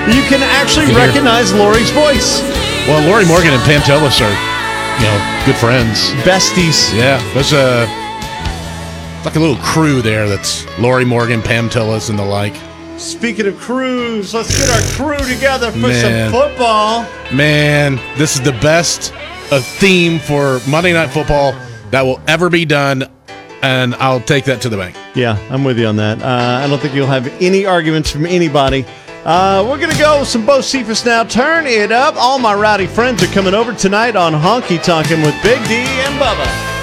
You can actually recognize Lori's voice. Well, Lori Morgan and Pam Tillis are, good friends. Besties. Yeah, there's like a little crew there that's Lori Morgan, Pam Tillis, and the like. Speaking of crews, let's get our crew together for Man. some football. Man, this is the best theme for Monday Night Football that will ever be done, and I'll take that to the bank. Yeah, I'm with you on that. I don't think you'll have any arguments from anybody. We're going to go with some Bo Cephas now. Turn it up. All my rowdy friends are coming over tonight on Honky Tonkin' with Big D and Bubba.